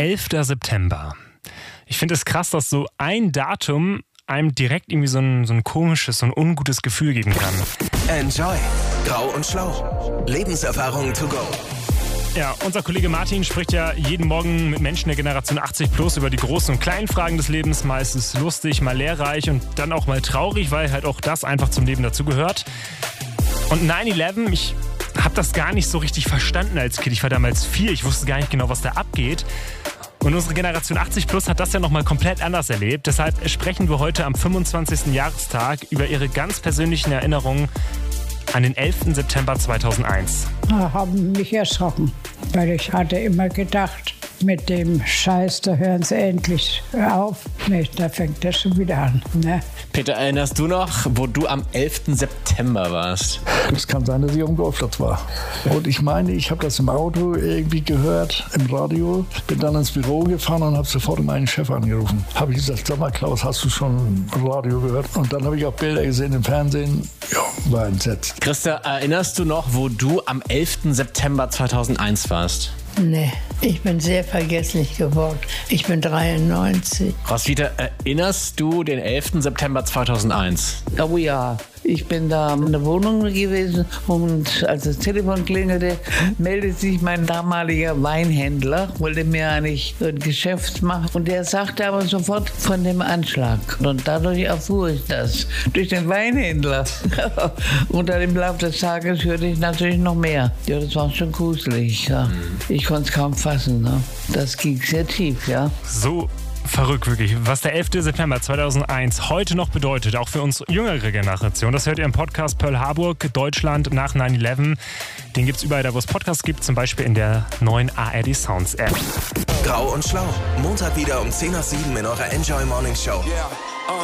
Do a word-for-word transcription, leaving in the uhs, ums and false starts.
elfter September. Ich finde es krass, dass so ein Datum einem direkt irgendwie so ein, so ein komisches, so ein ungutes Gefühl geben kann. Enjoy. Grau und Schlau. Lebenserfahrung to go. Ja, unser Kollege Martin spricht ja jeden Morgen mit Menschen der Generation achtzig plus über die großen und kleinen Fragen des Lebens. Mal ist es lustig, mal lehrreich und dann auch mal traurig, weil halt auch das einfach zum Leben dazugehört. Und neun elf, ich habe das gar nicht so richtig verstanden als Kind. Ich war damals vier, ich wusste gar nicht genau, was da abgeht. Und unsere Generation achtzig plus hat das ja nochmal komplett anders erlebt. Deshalb sprechen wir heute am fünfundzwanzigsten Jahrestag über ihre ganz persönlichen Erinnerungen an den elften September zweitausendeins. Da haben mich erschrocken, weil ich hatte immer gedacht, mit dem Scheiß, da hören sie endlich auf. Nee, da fängt das schon wieder an. Ne? Peter, erinnerst du noch, wo du am elften September warst? Es kann sein, dass ich am Golfplatz war. Und ich meine, ich habe das im Auto irgendwie gehört, im Radio. Bin dann ins Büro gefahren und habe sofort meinen Chef angerufen. Habe ich gesagt, sag mal Klaus, hast du schon Radio gehört? Und dann habe ich auch Bilder gesehen im Fernsehen. Ja, war entsetzt. Christa, erinnerst du noch, wo du am elften September zweitausendeins warst? Nee, ich bin sehr vergesslich geworden. Ich bin dreiundneunzig. Roswitha, erinnerst du den elften September zweitausendeins? Oh ja, ich bin da in der Wohnung gewesen und als das Telefon klingelte, meldete sich mein damaliger Weinhändler, wollte mir eigentlich ein Geschäft machen und der sagte aber sofort von dem Anschlag. Und dadurch erfuhr ich das, durch den Weinhändler. Unter dem Lauf des Tages hörte ich natürlich noch mehr. Ja, das war schon gruselig. Ja. Ich konnte es kaum fassen. Ne? Das ging sehr tief, ja. So verrückt wirklich. Was der elfte September zweitausendeins heute noch bedeutet, auch für uns jüngere Generation, das hört ihr im Podcast Pearl Harburg, Deutschland nach neun elf. Den gibt es überall da, wo es Podcasts gibt, zum Beispiel in der neuen A R D Sounds App. Grau und Schlau. Montag wieder um zehn nach sieben in eurer Enjoy Morning Show. Yeah.